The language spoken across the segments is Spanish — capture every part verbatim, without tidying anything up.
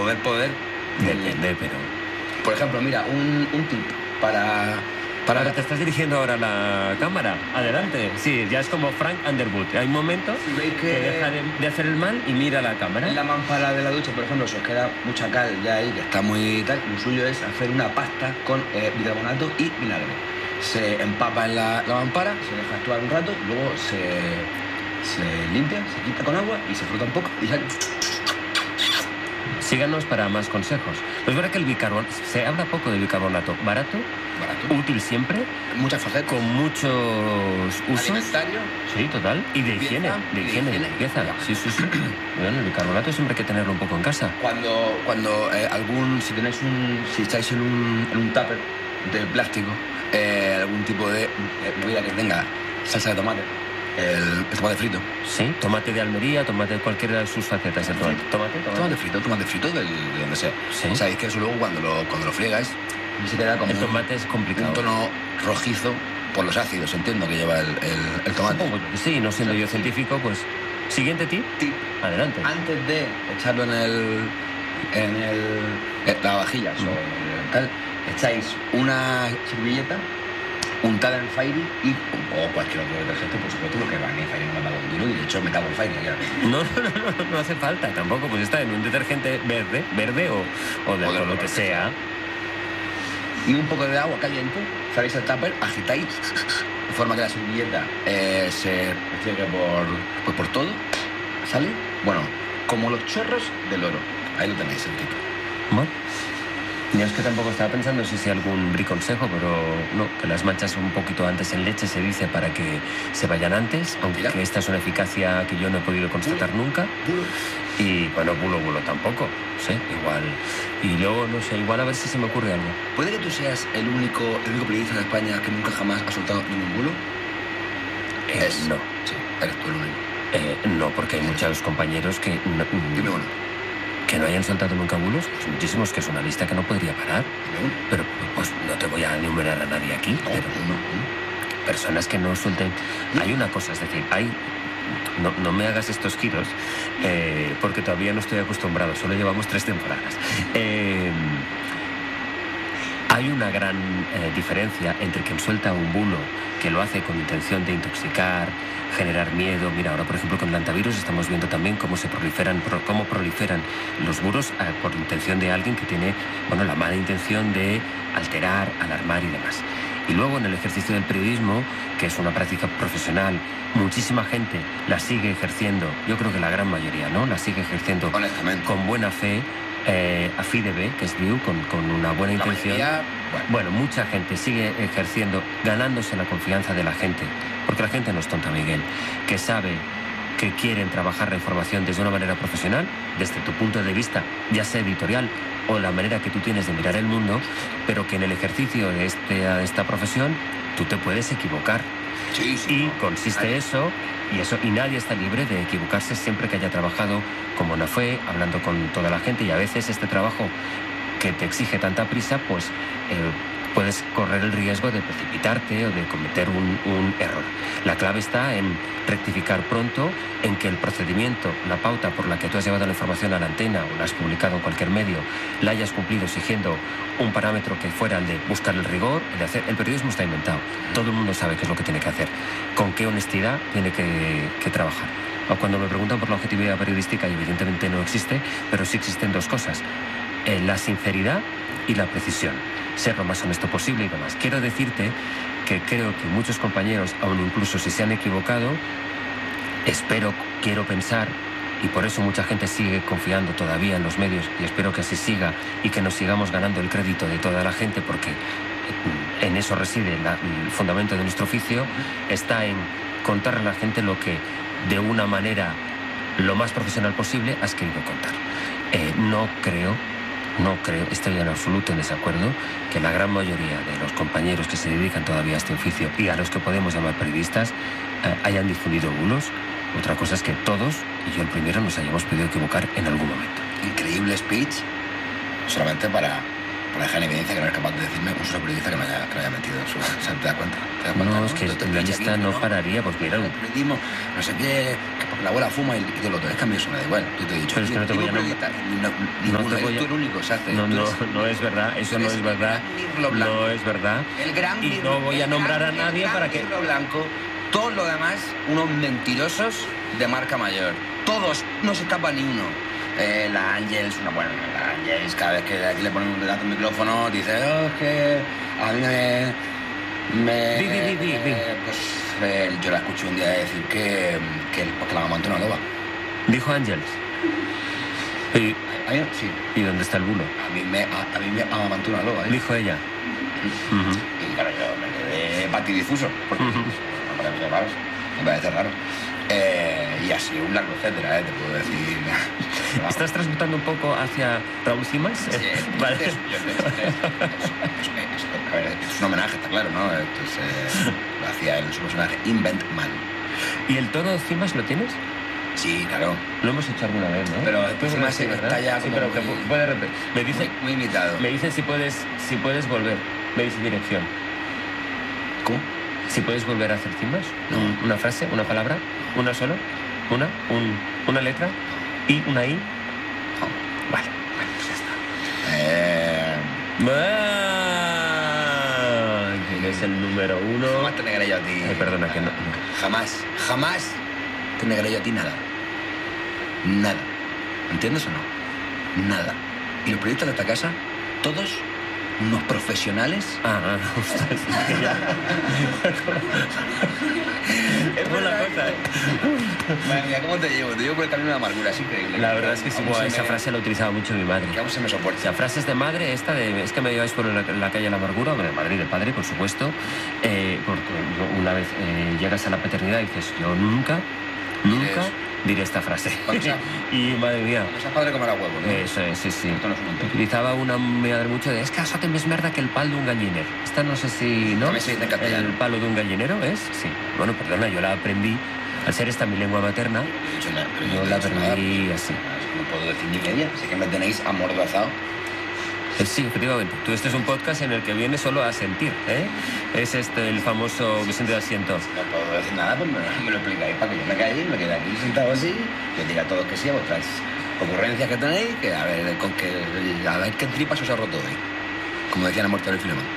poder, poder... Depende, pero... Por ejemplo, mira, un, un tip para... Para que te estás dirigiendo ahora a la cámara. Adelante. Sí, ya es como Frank Underwood. Hay momentos si veis que... que deja de, de hacer el mal y mira a la cámara. En la mampara de la ducha, por ejemplo, si os queda mucha cal ya ahí, que está muy tal, lo suyo es hacer una pasta con eh, bicarbonato y vinagre. Se empapa en la, la mampara, se deja actuar un rato, luego se, se limpia, se quita con agua y se frota un poco y sale. Síganos para más consejos. Pues verdad que el bicarbonato, se habla poco del bicarbonato. Barato, barato, útil siempre, muchas facetas, con muchos usos. Alimentario. Sí, total. Y de limpieza, higiene, de higiene, de limpieza. Sí, sí, sí. Bueno, el bicarbonato siempre hay que tenerlo un poco en casa. Cuando, cuando eh, algún, si tenéis un, si estáis en un, en un tupper de plástico, eh, algún tipo de eh, bebida que tenga salsa de tomate. El, el tomate frito. Sí, tomate de Almería, tomate de cualquiera de sus facetas. El tomate, tomate, tomate. Tomate frito, tomate frito del, de donde sea. Sí. Sabéis que eso luego cuando lo, cuando lo friegas se queda como el tomate es complicado. Un tono rojizo por los ácidos, entiendo, que lleva el, el, el tomate. Supongo que sí, no siendo yo científico, pues... Siguiente tip. Tip. Adelante. Antes de echarlo en el... en el... en la vajilla, mm. o tal, echáis una servilleta untada en Fairy y, o cualquier otro detergente, por supuesto, porque van en Fairy no me pago un duro y de hecho me cago en Fairy ya. No, no, no, no, no hace falta tampoco, pues está en un detergente verde, verde o, o de, o de lo que sea. Y un poco de agua caliente, sabéis el tupper, agitáis, de forma que la servilleta eh, se refriegue por, pues por todo, sale, bueno, como los chorros del oro. Ahí lo tenéis, el tip. Bueno. Yo es que tampoco estaba pensando si sea algún briconsejo, pero no, que las manchas un poquito antes en leche se dice para que se vayan antes, aunque Mira. esta es una eficacia que yo no he podido constatar bulo. nunca. Bulo. Y bueno, bulo, bulo tampoco, sí, igual. Y luego, no sé, igual a ver si se me ocurre algo. ¿Puede que tú seas el único, el único periodista de España que nunca jamás ha soltado ningún bulo? Eh, es, no. Sí, eres tú el único. Eh, no, porque hay muchos compañeros que... No, Dime uno. Que no hayan soltado nunca bulos, pues muchísimos, que es una lista que no podría parar. Pero pues no te voy a enumerar a nadie aquí, no, pero no, no. Personas que no suelten... Hay una cosa, es decir, hay... No, no me hagas estos giros, eh, porque todavía no estoy acostumbrado, solo llevamos tres temporadas. Eh, hay una gran eh, diferencia entre quien suelta un bulo que lo hace con intención de intoxicar, generar miedo. Mira, ahora por ejemplo con el antivirus estamos viendo también cómo se proliferan, cómo proliferan los bulos eh, por intención de alguien que tiene, bueno, la mala intención de alterar, alarmar y demás. Y luego en el ejercicio del periodismo, que es una práctica profesional, muchísima gente la sigue ejerciendo, yo creo que la gran mayoría, ¿no? La sigue ejerciendo con buena fe, eh, a fidebe, que es viu, con, con una buena la intención. Mayoría, bueno. bueno, mucha gente sigue ejerciendo, ganándose la confianza de la gente, porque la gente no es tonta, Miguel, que sabe que quieren trabajar la información desde una manera profesional, desde tu punto de vista, ya sea editorial o la manera que tú tienes de mirar el mundo, pero que en el ejercicio de, este, de esta profesión tú te puedes equivocar. Sí, sí, y no. consiste Ay. eso, y eso, y nadie está libre de equivocarse siempre que haya trabajado con buena fe, hablando con toda la gente, y a veces este trabajo que te exige tanta prisa, pues eh, puedes correr el riesgo de precipitarte o de cometer un, un error. La clave está en rectificar pronto, en que el procedimiento, la pauta por la que tú has llevado la información a la antena o la has publicado en cualquier medio, la hayas cumplido exigiendo un parámetro que fuera el de buscar el rigor, el de hacer... El periodismo está inventado. Todo el mundo sabe qué es lo que tiene que hacer. Con qué honestidad tiene que, que trabajar. O cuando me preguntan por la objetividad periodística, y evidentemente no existe, pero sí existen dos cosas. Eh, la sinceridad y la precisión. Ser lo más honesto posible y demás. Quiero decirte que creo que muchos compañeros, aun incluso si se han equivocado, espero, quiero pensar, y por eso mucha gente sigue confiando todavía en los medios, y espero que así siga y que nos sigamos ganando el crédito de toda la gente, porque en eso reside la, el fundamento de nuestro oficio, está en contar a la gente lo que de una manera lo más profesional posible has querido contar. Eh, no creo No creo, estoy en absoluto en desacuerdo, que la gran mayoría de los compañeros que se dedican todavía a este oficio y a los que podemos llamar periodistas eh, hayan difundido bulos. Otra cosa es que todos, y yo el primero, nos hayamos podido equivocar en algún momento. Increíble speech, solamente para para dejar en evidencia que no eres capaz de decirme un solo periodista que me haya, que me haya metido en su... O sea, ¿te das cuenta? ¿Te das cuenta No, no? es que Te- te la pincha lista aquí, no pararía, pues mira. El periodismo, no sé qué, que porque la abuela fuma y, y todo lo otro. Es que a mí eso me da igual. Yo te he dicho. Pero es que no te voy a ningún nombrar. periodista, no, No ninguno, te voy a- tú eres el único, se hace. No, Tú no, eres- no es verdad, eso no eres es verdad. el gran mirlo blanco. No es verdad. El gran Y mirlo- no voy a el nombrar gran- a nadie el gran para que... mirlo blanco. Todo lo demás, unos mentirosos de marca mayor. Todos, no se escapa ni uno. Eh, la Ángels, una buena, la Ángels, cada vez que aquí le ponen un dedazo al micrófono, dice, oh, es que a mí me... me Di, di, di, di, di. eh, pues eh, yo la escuché un día decir que, que, pues, que la amamantó una loba. Dijo Ángels. ¿Y, A mí, sí, ¿Y dónde está el bulo? a mí me, a, a mí me amamantó una loba. ¿eh? Dijo ella. Ujú. Y claro, yo me quedé patidifuso, porque Ujú. me parece raro, me parece raro. Eh, y así un largo etcétera, ¿eh? Te puedo decir. ¿Estás transmutando un poco hacia Raúl Cimas? Sí, es, Vale. es, es, es, es, es, a ver, es un homenaje, está claro, ¿no? Esto es, eh, lo hacía él en su personaje, Invent Man. ¿Y el tono Cimas lo tienes? Sí, claro, Lo hemos hecho alguna vez, ¿no? pero Tú Cimas sí, ¿verdad? está ya Sí, como pero que muy- pu- puede repetir. Me muy, dicen, muy imitado. me dicen si puedes, si puedes volver. Me dice dirección. ¿Cómo? Si puedes volver a hacer Cimas. No. Un- Una frase, una palabra, una solo, una, un, una letra y una I. No. Vale, vale, pues ya está. Eh, Ah, ¿Quién es el número uno? jamás te negaré yo a ti. Ay, perdona, que no- no. Jamás, jamás te negaré yo a ti nada. Nada. ¿Entiendes o no? Nada. Y los periodistas de esta casa, todos unos profesionales. Ah, ah, ostras, es que ya. ¿Cómo la cosa? Madre mía, ¿cómo te llevo? Te llevo por el camino de la amargura, es increíble. La verdad es que sí, Aún buah, se esa me- frase la utilizaba mucho mi madre. Que aún se me O soporta. sea, frases de madre, esta de, es que me lleváis por la, la calle de la amargura, de madre y de padre, por supuesto, eh, porque yo una vez eh, llegas a la paternidad y dices, yo nunca, nunca eso. diré esta frase. Cuando sea- Y madre mía, Cuando seas padre comerá huevo, ¿no? eso es, sí, sí. Esto no es un invento. Utilizaba una mi madre mucho de, es que això té més merda que el pal d'un galliner. Esta no sé si, ¿no? También se dice en castellano. El palo de un gallinero, ¿es? Sí. Bueno, perdona, yo la aprendí, al ser esta mi lengua materna, Yo he dicho nada, pero yo no he la dicho nada. aprendí así. No puedo decir ni media, así que me tenéis amordazado. Eh, Sí, efectivamente. Tú, este es un podcast en el que vienes solo a sentir, ¿eh? Es este el famoso Vicente de Asiento. No puedo decir nada, pues me, me lo explicáis para que yo me calle, me quede aquí sentado así, que os diga a todos que sí a vuestras ocurrencias que tenéis, que a ver, con que, a ver qué tripas os ha roto hoy. Como decían a Mortadelo y Filemón.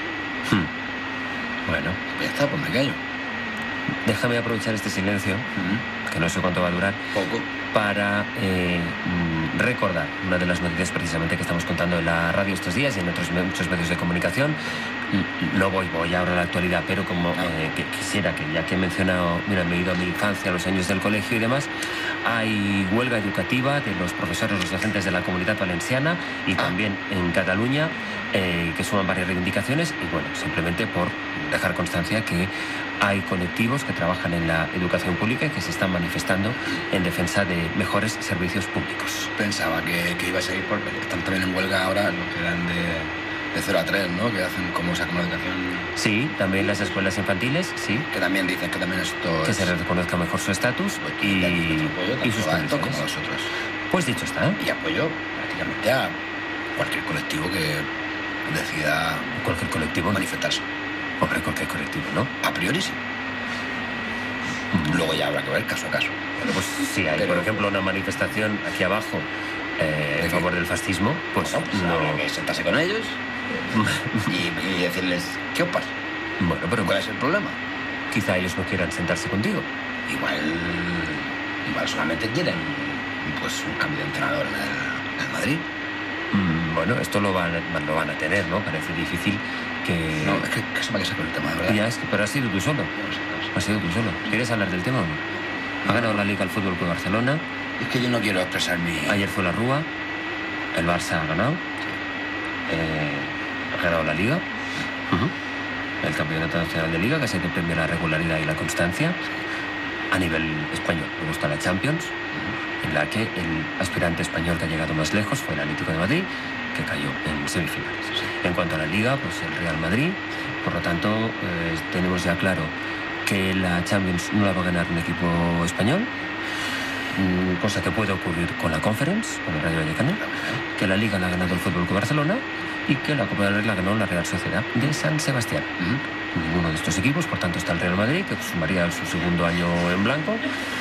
Hmm. Bueno, Pues ya está, pues me callo. déjame aprovechar este silencio, Mm, que no sé cuánto va a durar, Poco. para eh, mm, recordar una de las noticias precisamente que estamos contando en la radio estos días y en otros me- muchos medios de comunicación. Mm, No voy, voy ahora a la actualidad, pero como eh, que quisiera que, ya que he mencionado, mira, me he ido a mi infancia, a los años del colegio y demás, hay huelga educativa de los profesores, los docentes de la Comunidad Valenciana y también en Cataluña, eh, que suman varias reivindicaciones y bueno, simplemente por dejar constancia que hay colectivos que trabajan en la educación pública y que se están manifestando en defensa de mejores servicios públicos. Pensaba que, que iba a seguir porque están también en huelga ahora los que eran de, de cero a tres, ¿no? Que hacen como esa comunicación, Sí, también las escuelas infantiles, sí, que también dicen que también esto que es... se les reconozca mejor su estatus y, y, apoyo y tanto sus a esto como a condiciones. los otros. Pues dicho está, Y apoyo prácticamente a cualquier colectivo que decida cualquier colectivo, ¿no? manifestarse. Hombre, cualquier colectivo, ¿no? A priori sí. Luego ya habrá que ver caso a caso. Bueno, pues si hay, Pero- por ejemplo, una manifestación aquí abajo eh, ¿De en qué? favor del fascismo, pues Bueno, pues no... habrá que sentarse con ellos y, y decirles, ¿qué os pasa? Bueno, pero ¿Cuál es el problema? quizá ellos no quieran sentarse contigo. Igual, igual solamente quieren pues un cambio de entrenador en el, en el Madrid. Mm, Bueno, esto lo van, lo van a tener, ¿no? Parece difícil que... No, es que, que se me ha quedado con el tema, de verdad. Ya es que, pero has sido tú solo. No sé, no sé. Has sido tú solo. ¿Quieres hablar del tema o no? Ha ganado la Liga el Fútbol Club Barcelona. Es que yo no quiero expresar mi... Ayer fue la Rúa. El Barça ha ganado. Eh, ha ganado la Liga. Ujú. El Campeonato Nacional de Liga, que se te premia la regularidad y la constancia. A nivel español, me gusta la Champions, en la que el aspirante español que ha llegado más lejos fue el Atlético de Madrid, que cayó en semifinales. En cuanto a la Liga, pues el Real Madrid. Por lo tanto, eh, tenemos ya claro que la Champions no la va a ganar un equipo español, mm, cosa que puede ocurrir con la Conference, con el Rayo Vallecano, que la Liga la ha ganado el Fútbol Club Barcelona y que la Copa del Rey la ganó la Real Sociedad de San Sebastián. Uh-huh. Ninguno de estos equipos, por tanto, está el Real Madrid, que sumaría su segundo año en blanco,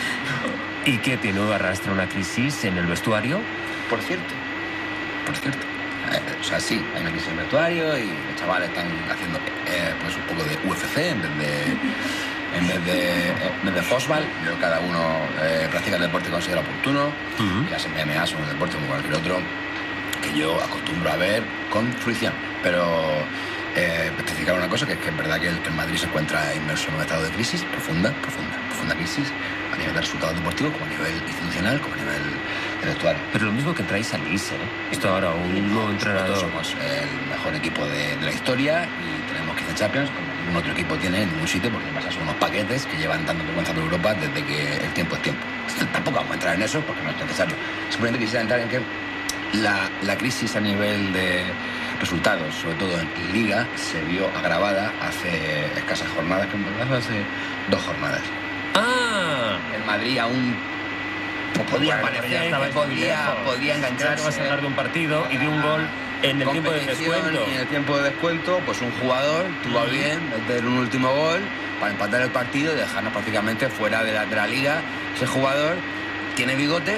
y que tiene arrastra una crisis en el vestuario. Por cierto, por cierto, eh, o sea, sí, hay una crisis en el vestuario y los chavales están haciendo eh, pues un poco de U F C en vez de, en vez de, en vez de fútbol. Yo, cada uno eh, practica el deporte que considera oportuno, uh-huh. y las M M A son un deporte como cualquier otro que yo acostumbro a ver con fruición. Pero eh, especificar una cosa, que es que es verdad que el, que el Madrid se encuentra inmerso en un estado de crisis profunda, profunda, profunda crisis, a nivel de resultados deportivos, como a nivel institucional, como a nivel de vestuario. Pero lo mismo que traéis a Lise, ¿eh? Esto ahora, un nuevo entrenador. Somos el mejor equipo de, de la historia y tenemos quince Champions, como ningún otro equipo tiene en ningún sitio, porque pasa son unos paquetes que llevan dando vergüenza por Europa desde que el tiempo es tiempo. Tampoco vamos a entrar en eso porque no es necesario. Simplemente quisiera entrar en que la, la crisis a nivel de resultados, sobre todo en Liga, se vio agravada hace escasas jornadas, que en verdad hace dos jornadas. ¡Ah! El Madrid aún pues, podía bueno, parecer que podía, podía engancharse. Vas a hablar de un partido y de un gol en el tiempo de descuento. Y en el tiempo de descuento, pues un jugador tuvo bien meter un último gol para empatar el partido y dejarnos prácticamente fuera de la, de la Liga. Ese jugador tiene bigote,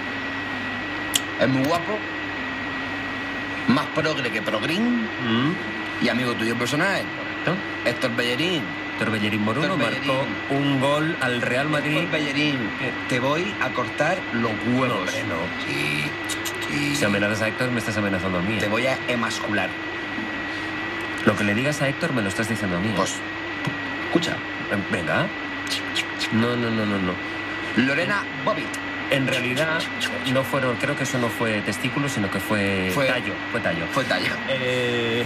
es muy guapo, más progre que progrín, mm. y amigo tuyo personal, ¿no? Héctor Bellerín. Héctor Bellerín Moruno marcó un gol al Real Madrid. Héctor Bellerín, te voy a cortar los huevos. No, hombre, no. Sí, sí. Si amenazas a Héctor, me estás amenazando a mí. Te voy a emascular. Lo que le digas a Héctor me lo estás diciendo a mí. Pues, escucha. Venga. No, no, no, no, no. Lorena Bobbitt. En realidad, no fueron, creo que eso no fue testículo, sino que fue, fue tallo. Fue tallo. Fue tallo. Eh,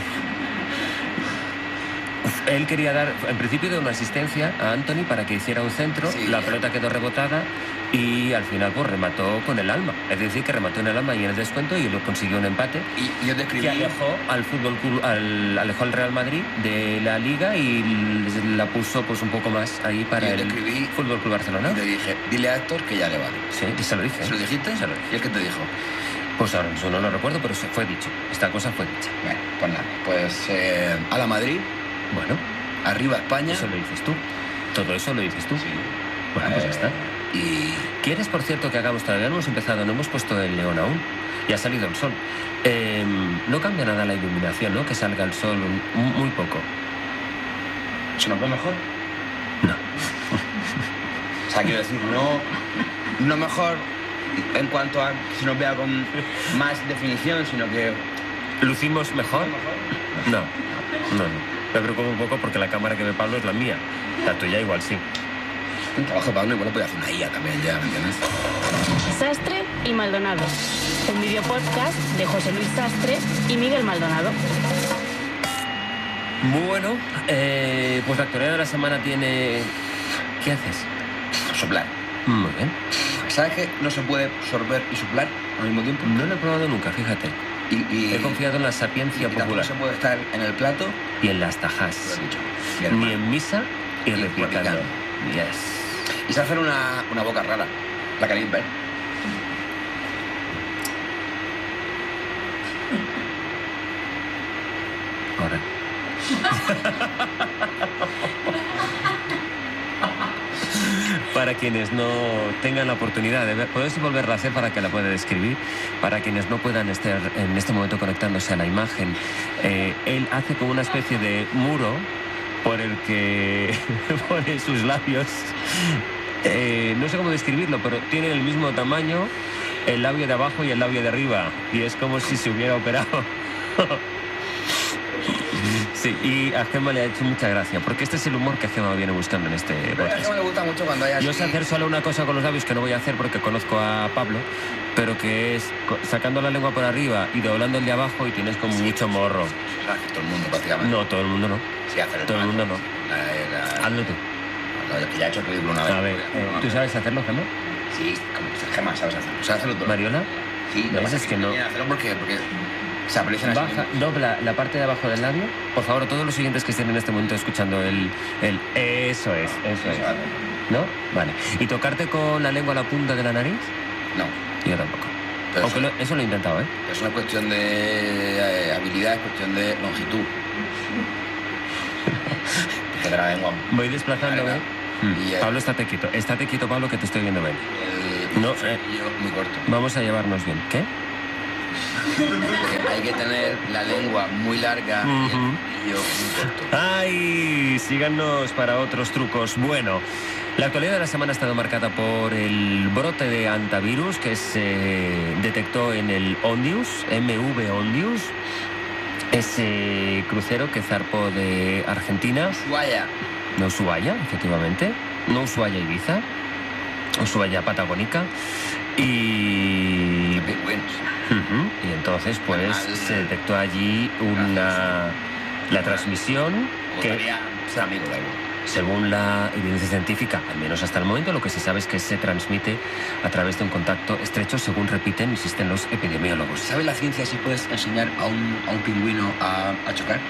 él quería dar, en principio, de una asistencia a Anthony para que hiciera un centro. Sí, la pelota quedó rebotada y al final pues remató con el alma. Es decir, que remató en el alma y en el descuento y lo consiguió un empate. Y yo describí... Que alejó al fútbol al, alejó al Real Madrid de la Liga y la puso pues un poco más ahí para el Fútbol Club Barcelona. Y le dije, dile a Héctor que ya le vale. Sí, y se lo dije. ¿Se lo dijiste? Se lo dije. ¿Y es que te dijo? Pues ahora mismo no lo recuerdo, pero se fue dicho. Esta cosa fue dicha. Bueno, pues nada. Pues eh, a la Madrid. Bueno. Arriba España. Eso lo dices tú. Todo eso lo dices tú. Sí. Bueno, pues ya está. Y... ¿Quieres, por cierto, que hagamos? Todavía no hemos empezado, no hemos puesto el león aún. Y ha salido el sol. Eh, no cambia nada la iluminación, ¿no? Que salga el sol un, muy poco. ¿Se nos ve mejor? No. O sea, quiero decir, no, no mejor en cuanto a que se nos vea con más definición, sino que... ¿Lucimos mejor? No, no, no. Me preocupa un poco porque la cámara que ve Pablo es la mía. La tuya igual sí. Un trabajo de Pablo igual puede hacer una I A también ya, ¿me entiendes? Sastre y Maldonado. Un video podcast de José Luis Sastre y Miguel Maldonado. Muy bueno. Eh, pues la actualidad de la semana tiene... ¿Qué haces? Soplar. Muy bien. ¿Sabes que no se puede sorber y soplar al mismo tiempo? No lo he probado nunca, fíjate. Y, y, he confiado en la sapiencia y popular. No se puede estar en el plato y en las tajas. Lo he dicho. Bien, ni en misa y, y replicando. Yes. Y se hace una, una boca rara. La queréis ver. Ahora. Para quienes no tengan la oportunidad de ver, podéis volverla a hacer para que la pueda describir. Para quienes no puedan estar en este momento conectándose a la imagen, eh, él hace como una especie de muro por el que pone sus labios. Eh, no sé cómo describirlo, pero tiene el mismo tamaño el labio de abajo y el labio de arriba. Y es como si se hubiera operado. Sí, y a Gemma le ha hecho mucha gracia, porque este es el humor que Gemma viene buscando en este podcast. A Gemma le gusta mucho cuando hay así... Yo sé hacer solo una cosa con los labios que no voy a hacer porque conozco a Pablo, pero que es sacando la lengua por arriba y doblando el de abajo y tienes como sí, mucho morro. Todo el mundo prácticamente. No, todo el mundo no. Sí, hacer el todo el mundo no. La, la... Hazlo tú. No, yo que ya he hecho el ridículo una vez. A ver, ¿tú sabes hacerlo, Gemma? Sí, como Gemma sabes hacerlo. ¿Sabes hacerlo tú? ¿Mariola? Sí, lo que es que no. Hacerlo porque... porque... Se aprecian Baja, dobla la parte de abajo del labio. Por favor, todos los siguientes que estén en este momento escuchando el... el eso es, eso es. ¿No? Vale. ¿Y tocarte con la lengua a la punta de la nariz? No. Yo tampoco. Pero Aunque eso, lo- eso lo he intentado, ¿eh? eso no es cuestión de eh, habilidad, es cuestión de longitud. Que de la lengua. Voy desplazándome. larga. Mm. Y el- Pablo, estate quieto. Estate quieto, Pablo, que te estoy viendo bien. El No, frenillo muy corto. Vamos a llevarnos bien. ¿Qué? Que hay que tener la lengua muy larga y el Ujú. frenillo muy corto. ¡Ay! Síganos para otros trucos. Bueno, la actualidad de la semana ha estado marcada por el brote de antivirus que se detectó en el Ondius, M V Ondius, ese crucero que zarpó de Argentina, Ushuaia. no Ushuaia, efectivamente, no Ushuaia Ibiza, Ushuaia Patagónica, y... Pingüinos. Ujú, y entonces, pues, Al- se detectó allí una... la transmisión Me que... gustaría ser amigo de algo. Según la evidencia científica, al menos hasta el momento, lo que se sabe es que se transmite a través de un contacto estrecho, según repiten, insisten los epidemiólogos. ¿Sabe la ciencia si puedes enseñar a un, a un pingüino a, a chocar?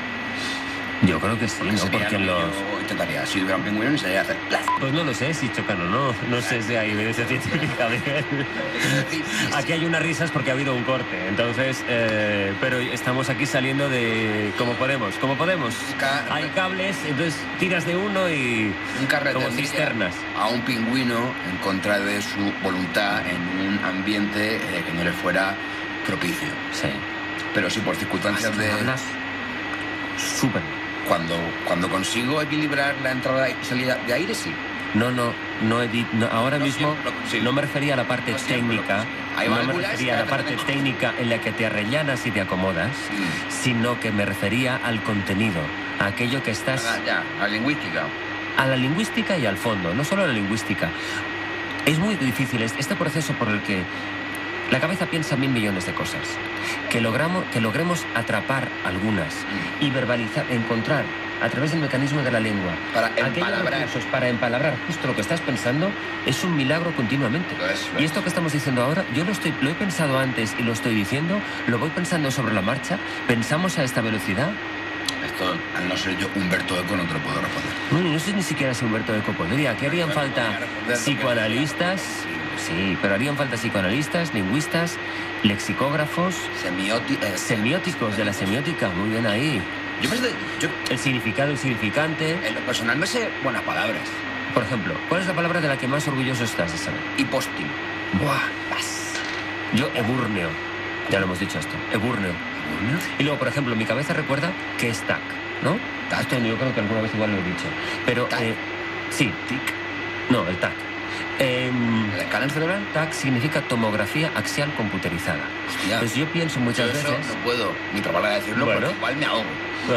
Yo creo que sí, ¿no? Sería Porque lo que los... yo intentaría. Si hubiera un pingüino, enseñaría a hacer plaz. Pues no lo sé si chocan o no. No sé si hay evidencia científica. Miguel. Aquí hay unas risas porque ha habido un corte. Entonces, eh, pero estamos aquí saliendo de... como podemos, como podemos. Ca- Hay cables, entonces tiras de uno y... Nunca como retendría cisternas. a un pingüino en contra de su voluntad en un ambiente eh, que no le fuera propicio. Sí. Pero si por circunstancias de... Hablas súper. Cuando, cuando consigo equilibrar la entrada y salida de aire, sí. No, no, no, he di- no, ahora No mismo siempre lo consigo. no me refería a la parte No siempre lo técnica, consigo. Hay no me válvulas refería a la que parte hacen- técnica en la que te arrellanas y te acomodas, Mm. sino que me refería al contenido, a aquello que estás, Ah, ya, la lingüística. a la lingüística y al fondo, no solo a la lingüística. Es muy difícil es- este proceso por el que la cabeza piensa mil millones de cosas, que, logramos, que logremos atrapar algunas y verbalizar, encontrar a través del mecanismo de la lengua Para aquellos empalabrar. recursos para empalabrar justo lo que estás pensando, es un milagro continuamente. Lo es, lo Y es. esto que estamos diciendo ahora, yo lo, estoy, lo he pensado antes y lo estoy diciendo, lo voy pensando sobre la marcha, pensamos a esta velocidad. Esto, al no ser yo Humberto Eco, no te lo puedo responder. No, no sé ni siquiera si Humberto Eco podría. ¿Qué harían Bueno, falta voy a responder lo que psicoanalistas? Sí, pero harían falta psicoanalistas, lingüistas, lexicógrafos, Semioti eh, semióticos de la semiótica. Muy bien ahí. Yo, me sé- yo El significado, el significante. en lo personal me sé buenas palabras. Por ejemplo, ¿cuál es la palabra de la que más orgulloso estás de saber? Hipostim. Buah, vas. Yo, eburneo. Ya lo hemos dicho esto. Eburneo. Y luego, por ejemplo, mi cabeza recuerda que es T A C, ¿no? Tac. Esto yo creo que alguna vez igual lo he dicho. Pero, Tac. eh, sí, T I C. No, el T A C. Em, ¿El escáner cerebral? T A C significa tomografía axial computerizada. Hostia. Pues yo pienso muchas Yo eso veces... no puedo ni probar a decirlo Bueno. porque igual me ahogo.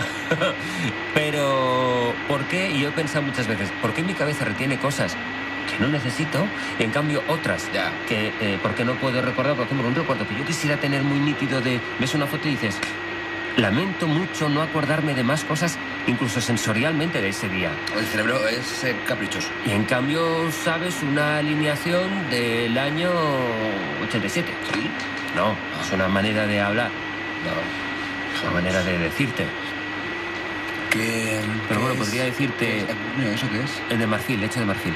Pero, ¿por qué? Y yo he pensado muchas veces, ¿por qué mi cabeza retiene cosas que no necesito? Y en cambio otras Ya. que, eh, ¿por qué no puedo recordar? Por ejemplo, un recuerdo que yo quisiera tener muy nítido de... Ves una foto y dices, lamento mucho no acordarme de más cosas, incluso sensorialmente de ese día. El cerebro es eh, caprichoso. Y en cambio, ¿sabes? Una alineación del año ochenta y siete. Sí. No, es una manera de hablar, No. una manera de decirte. Que, Pero que bueno, es- podría decirte- que es- no, ¿eso qué es? El de marfil, hecho de marfil.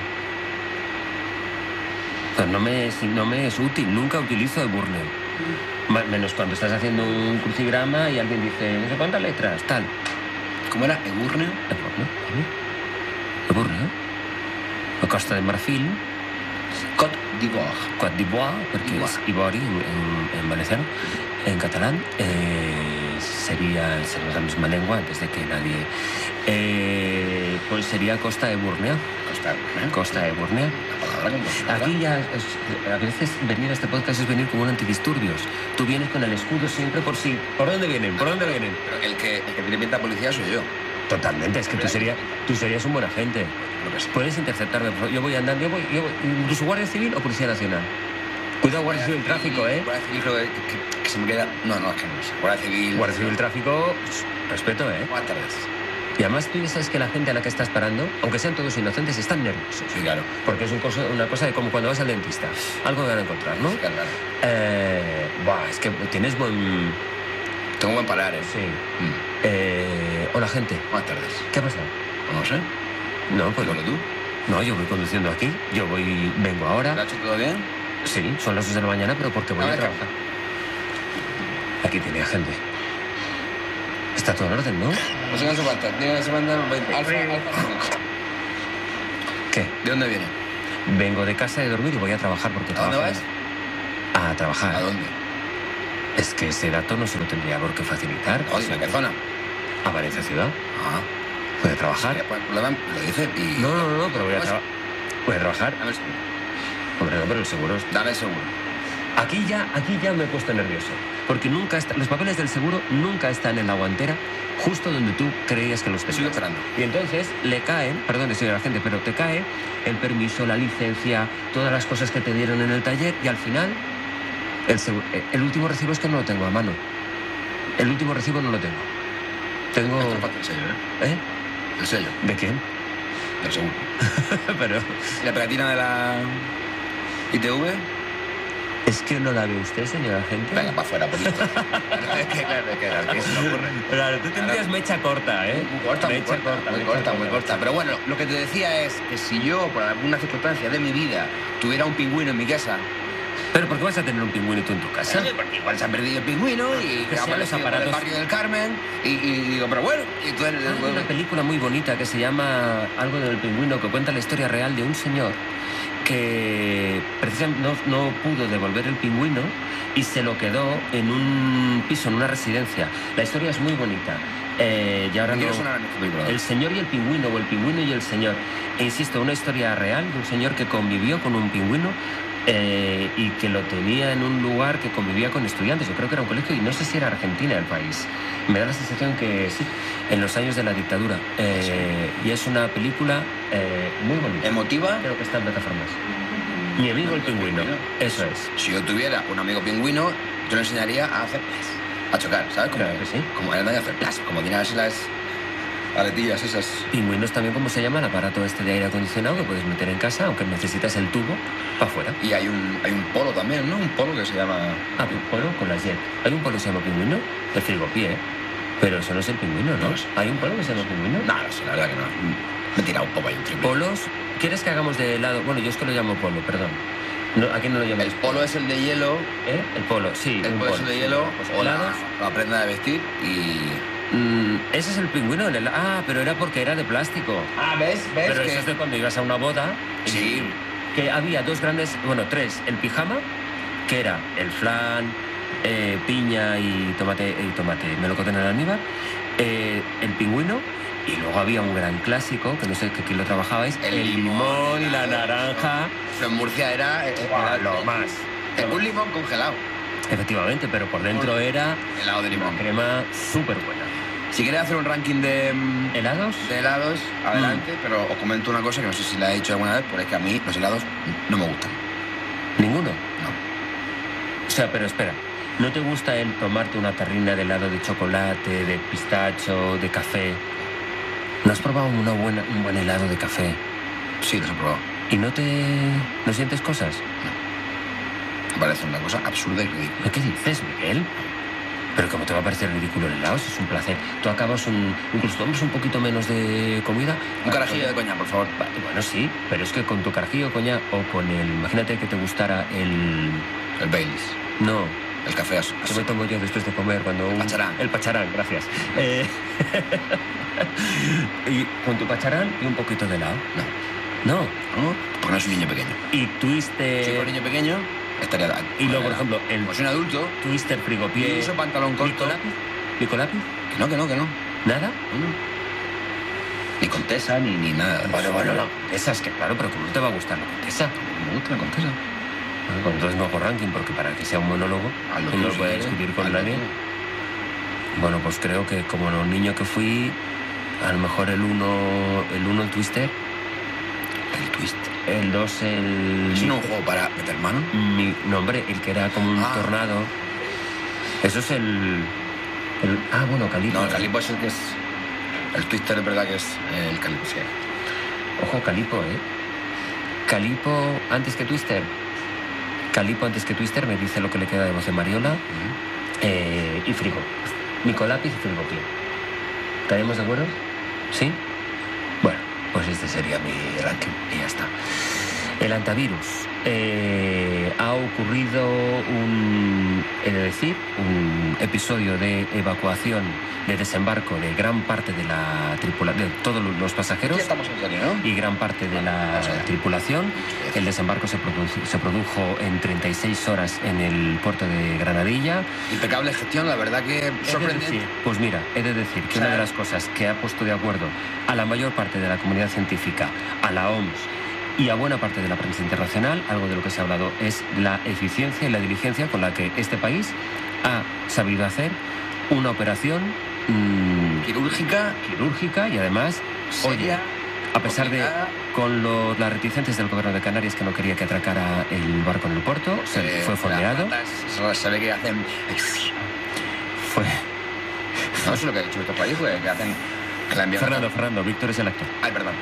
Pues no me, es, no me es útil, nunca utilizo eburneo. Ma- Menos cuando estás haciendo un crucigrama y alguien dice, no sé cuántas letras, tal. ¿Cómo era? ¿Eburneo? Eburneo, eburneo. O Costa de Marfil, Côte d'Ivoire. Côte d'Ivoire, porque Ivoire. es Ivori en, en- en valenciano, en catalán. eh, sería, sería la misma lengua antes de que nadie... eh, pues sería Costa de Burnea. Costa, ¿eh? Costa de Burnea. La palabra con costa. Aquí ya, es- a veces venir a este podcast es venir como un antidisturbios. Tú vienes con el escudo siempre por sí. ¿Por dónde vienen? ¿Por dónde vienen? Pero el que, el que tiene pinta de policía soy yo. Totalmente, es que tú, sería, tú serías un buen agente. Creo que sí. Puedes interceptarme. por- Yo voy andando, yo voy, yo voy- incluso Guardia Civil o Policía Nacional. Cuidado, Guardia Civil, tráfico, ¿eh? Guardia Civil creo que, que- que se me queda... No, no, es que no sé. Guardia Civil... Guardia Civil, tráfico, pues, respeto, ¿eh? Buenas tardes. Y además tú ya sabes que la gente a la que estás parando, aunque sean todos inocentes, están nerviosos. Sí, claro. Porque es un cosa- una cosa de como cuando vas al dentista. Algo van a encontrar, ¿no? Sí, claro, claro. Eh, buah, es que tienes buen... Tengo buen parar, ¿eh? Sí. Mm. Eh, hola, gente. Buenas tardes. ¿Qué ha pasado? No sé. No, pues Dígalo tú. no, yo voy conduciendo aquí. Yo voy, vengo ¿Te ahora. ha hecho todo bien? Sí, son las dos de la mañana, pero porque voy A a ver, trabajar. Aquí tiene gente. Está todo en orden, ¿no? No sé qué hace falta. Tiene que se manda alfa, alfa. ¿Qué? ¿De dónde viene? Vengo de casa de dormir y voy a trabajar porque ¿A dónde trabajo. vas? A trabajar. ¿A dónde? Es que ese dato no se lo tendría por qué facilitar. ¿A dónde? ¿A qué zona? A Valencia Ciudad. Ah. Voy a trabajar. Ya, pues, el problema lo dice y... No, no, no, pero voy a, Pues- traba- voy a trabajar. Dame el seguro. Hombre, no, pero el seguro es- Dame el seguro. Aquí ya, aquí ya me he puesto nervioso. Porque nunca está, los papeles del seguro nunca están en la guantera justo donde tú creías que los tenías. Sigo esperando. Y entonces le caen, perdón, señora gente, pero te cae el permiso, la licencia, todas las cosas que te dieron en el taller y al final el, segu- el último recibo es que no lo tengo a mano. El último recibo no lo tengo. Tengo... Esto falta el sello, ¿eh? ¿Eh? El sello. ¿De quién? Del seguro. Pero ¿Y la pegatina de la I T V? es que no la ve usted, señora gente. Venga, para afuera, poquito. Es que, claro, es que, claro, que se me ocurre. Claro, tú tendrías mecha corta, ¿eh? Muy corta, muy Mecha corta, muy mecha corta, muy corta. Pero bueno, lo que te decía es que si yo, por alguna circunstancia de mi vida, tuviera un pingüino en mi casa, Pero ¿por qué vas a tener un pingüino tú en tu casa? ¿sabes? Porque igual se ha perdido el pingüino y Que ha sean los aparecido por el aparatos. barrio del Carmen y, y digo, pero bueno, y entonces... Hay una película muy bonita que se llama Algo del pingüino, que cuenta la historia real de un señor que precisamente no, no pudo devolver el pingüino y se lo quedó en un piso, en una residencia. La historia es muy bonita. Eh, y ahora No no... quiero sonar en esta película. El señor y el pingüino, o el pingüino y el señor. E insisto, una historia real de un señor que convivió con un pingüino eh, y que lo tenía en un lugar que convivía con estudiantes. Yo creo que era un colegio y no sé si era Argentina el país. Me da la sensación que sí, en los años de la dictadura. Eh, y es una película eh, muy bonita. ¿Emotiva? Creo que está en plataformas. Mi amigo el pingüino. Eso es. Si yo tuviera un amigo pingüino, yo le enseñaría a hacer plas, a chocar, ¿sabes? Como, Claro que sí. como él de hacer plas, como tiene así las aletillas esas. Pingüinos también, como se llama, el aparato este de aire acondicionado que puedes meter en casa, aunque necesitas el tubo para afuera. Y hay un, hay un polo también, ¿no? Un polo que se llama... Ah, un polo con las jet. Hay un polo que se llama pingüino, el frigopié, pero eso no es el pingüino, ¿no? No sé. ¿Hay un polo que se llama pingüino? No, no sé, la verdad que no. Me he tirado un poco ahí un triple. Polos, ¿quieres que hagamos de helado? Bueno, yo es que lo llamo polo, perdón. No, ¿a quién no lo llamas? El polo es el de hielo, ¿Eh? El polo, sí. el un polo es el de hielo, Pues o la, helados. la prenda de vestir y... Mm, ese es el pingüino. El hela- Ah, pero era porque era de plástico. Ah, ¿ves? ¿Ves? Pero que... eso es de cuando ibas a una boda. y- Sí. Que había dos grandes, bueno, tres. El pijama, que era el flan, eh, piña y tomate, y tomate, melocotón en almíbar. Eh, el pingüino. Y luego había un gran clásico, que no sé que quién lo trabajabais, el, limón y la naranja. Eso en Murcia era... eh, Guau, era lo más. eh, un limón congelado. Efectivamente, pero por dentro era Helado de limón. una crema súper buena. Si queréis hacer un ranking de, mm, ¿Helados? de helados, adelante, Mm. pero os comento una cosa que no sé si la he dicho alguna vez, porque es que a mí los helados no me gustan. ¿Ninguno? No. O sea, pero espera, ¿no te gusta el tomarte una tarrina de helado de chocolate, de pistacho, de café? ¿No has probado una buena, un buen helado de café? Sí, los he probado. ¿Y no te... no sientes cosas? Me parece una cosa absurda y ridícula. ¿Qué dices, Miguel? Pero ¿cómo te va a parecer ridículo el helado? Si es un placer. Tú acabas un... incluso tomas un poquito menos de comida. Un carajillo de coñac, por favor. Va- Bueno, sí, pero es que con tu carajillo de coñac o con el... imagínate que te gustara el... El Baileys. No, El café as- ¿qué me tomo yo después de comer cuando un... Pacharán. El pacharán, gracias. Eh, y con tu pacharán y un poquito de helado. No. No. ¿No? Porque no soy un niño pequeño. Y twister... Si fuera un niño pequeño, estaría... Eh, Y luego, por ejemplo, el Como soy un adulto, twister frigopié... y uso pantalón corto. ¿Licolápiz? ¿Licolápiz? Que no, que no, que no. ¿Nada? No, no. Ni contesa, ni, ni nada. Bueno, bueno, la contesa, es que claro, pero ¿cómo no te va a gustar la contesa? Me gusta la contesa. Bueno, pues entonces no hago ranking, porque para que sea un monólogo Hazlo y tú, no lo si pueda quieres. discutir con Hazlo nadie. tú. Bueno, pues creo que como el niño que fui, a lo mejor el uno, el uno el twister, El twist. el dos el... ¿Es no un juego para meter mano? Mi nombre, el que era como un Ah. tornado. Eso es el... el- ah, bueno, calipo. No, el calipo es el que es... El twister es verdad que es el calipo, sí. Ojo, calipo, ¿eh? Calipo antes que twister. Calipo antes que twister me dice lo que le queda de voz de Mariola. Eh, y frigo. Nicolápiz y frigopié. ¿Estaremos de acuerdo? ¿Sí? Bueno, pues este sería mi ranking y ya está. El antivirus. Eh, ha ocurrido un, he de decir, un episodio de evacuación, de desembarco de gran parte de la tripulación, de todos los pasajeros. Ya estamos en serio, ¿no? Y gran parte de la o sea, tripulación. El desembarco se produjo, se produjo en treinta y seis horas en el puerto de Granadilla. Impecable gestión, la verdad que sorprendente. Decir, pues mira, he de decir que o sea, una de las cosas que ha puesto de acuerdo a la mayor parte de la comunidad científica, a la O M S y a buena parte de la prensa internacional, algo de lo que se ha hablado es la eficiencia y la diligencia con la que este país ha sabido hacer una operación mmm, quirúrgica, quirúrgica y además, seria, oye, a pesar complicada. de con los, las reticencias del gobierno de Canarias que no quería que atracara el barco en el puerto, se eh, fue fondeado. Ratas, se ve que hacen... Fue... No, eso es lo que ha dicho nuestro país, fue que hacen... Que la Fernando, Fernando, Víctor es el actor. Ay, perdón.